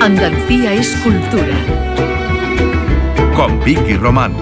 Andalucía es cultura. Con Vicky Román.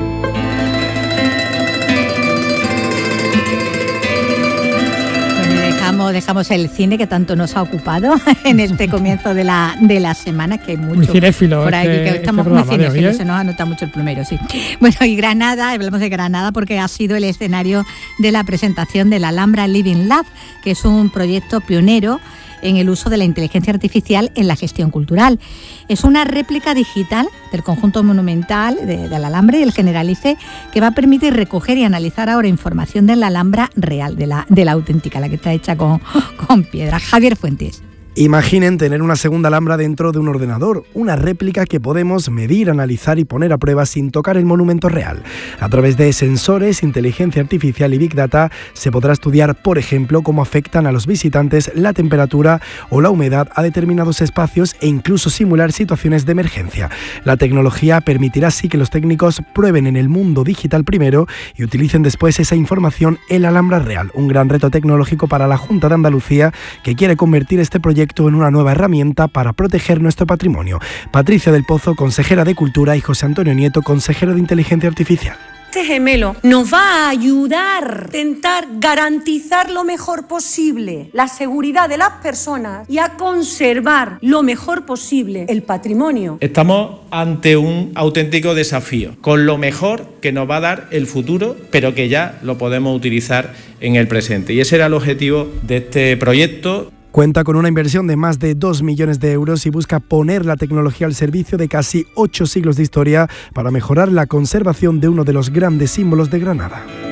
Dejamos el cine que tanto nos ha ocupado en este comienzo de la semana, que hay mucho muy cinéfilo por aquí, que estamos muy cinéfilos, se nos ha anota mucho el plumero, sí. Bueno, y Granada, hablamos de Granada porque ha sido el escenario de la presentación del Alhambra Living Lab, que es un proyecto pionero en el uso de la inteligencia artificial en la gestión cultural. Es una réplica digital del conjunto monumental de la Alhambra y el Generalife, que va a permitir recoger y analizar ahora información de la Alhambra real, de la auténtica, la que está hecha con piedra. Javier Fuentes. Imaginen tener una segunda Alhambra dentro de un ordenador, una réplica que podemos medir, analizar y poner a prueba sin tocar el monumento real. A través de sensores, inteligencia artificial y Big Data se podrá estudiar, por ejemplo, cómo afectan a los visitantes la temperatura o la humedad a determinados espacios e incluso simular situaciones de emergencia. La tecnología permitirá así que los técnicos prueben en el mundo digital primero y utilicen después esa información en la Alhambra real. Un gran reto tecnológico para la Junta de Andalucía, que quiere convertir este proyecto en una nueva herramienta para proteger nuestro patrimonio. Patricia del Pozo, consejera de Cultura, y José Antonio Nieto, consejero de Inteligencia Artificial. Este gemelo nos va a ayudar a intentar garantizar lo mejor posible la seguridad de las personas y a conservar lo mejor posible el patrimonio. Estamos ante un auténtico desafío, con lo mejor que nos va a dar el futuro, pero que ya lo podemos utilizar en el presente. Y ese era el objetivo de este proyecto. Cuenta con una inversión de más de 2 millones de euros y busca poner la tecnología al servicio de casi 8 siglos de historia para mejorar la conservación de uno de los grandes símbolos de Granada.